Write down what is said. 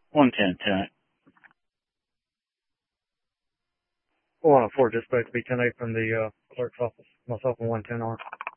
110. 404, dispatch B10A from the clerk's office. Myself and 110 on.